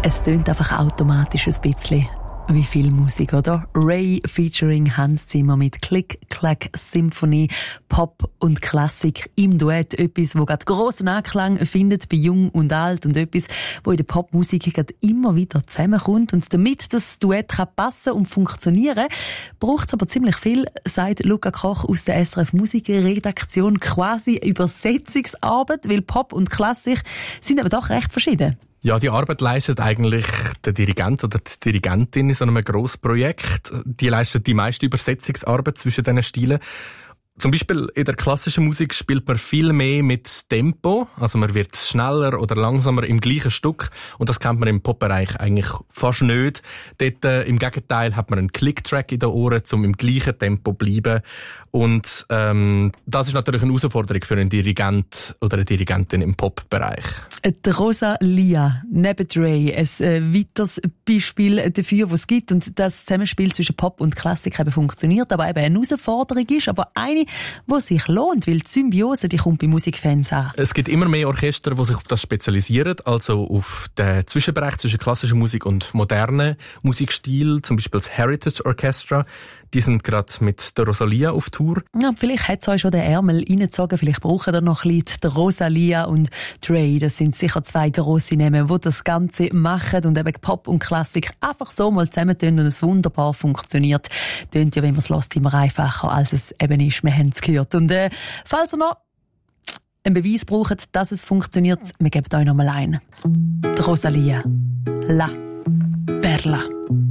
Es tönt einfach automatisch ein bisschen wie Filmmusik, oder? Ray featuring Hans Zimmer mit Click-Clack Symphony, Pop und Klassik im Duett. Etwas, wo gerade grossen Anklang findet bei Jung und Alt und etwas, wo in der Popmusik gerade immer wieder zusammenkommt. Und damit das Duett passen und funktionieren, braucht es aber ziemlich viel, sagt Luca Koch aus der SRF Musikredaktion, quasi Übersetzungsarbeit, weil Pop und Klassik sind aber doch recht verschieden. Ja, die Arbeit leistet eigentlich der Dirigent oder die Dirigentin in so einem Grossprojekt. Die leistet die meiste Übersetzungsarbeit zwischen diesen Stilen. Zum Beispiel in der klassischen Musik spielt man viel mehr mit Tempo. Also man wird schneller oder langsamer im gleichen Stück. Und das kennt man im Pop-Bereich eigentlich fast nicht. Dort, im Gegenteil, hat man einen Click-Track in den Ohren, um im gleichen Tempo zu bleiben. Und das ist natürlich eine Herausforderung für einen Dirigent oder eine Dirigentin im Pop-Bereich. Die Rosalia, neben Ray, ein weiteres Beispiel dafür, was es gibt. Und das Zusammenspiel zwischen Pop und Klassik eben funktioniert, aber eben eine Herausforderung ist, aber eine, die sich lohnt, weil die Symbiose, die kommt bei Musikfans an. Es gibt immer mehr Orchester, die sich auf das spezialisieren, also auf den Zwischenbereich zwischen klassischer Musik und modernen Musikstil, zum Beispiel das Heritage Orchestra. Die sind gerade mit der Rosalia auf Tour. Ja, vielleicht hat es euch schon den Ärmel reingezogen, vielleicht brauchen ihr noch ein bisschen die Rosalia und Ray. Das sind sicher zwei grosse Namen, die das Ganze machen und eben Pop und Klassik einfach so mal zusammentun und es wunderbar funktioniert. Tönt ja, wenn man es lässt, immer einfacher, als es eben ist. Wir haben es gehört. Und falls ihr noch einen Beweis braucht, dass es funktioniert, wir geben euch noch mal einen. Die Rosalia. La Perla.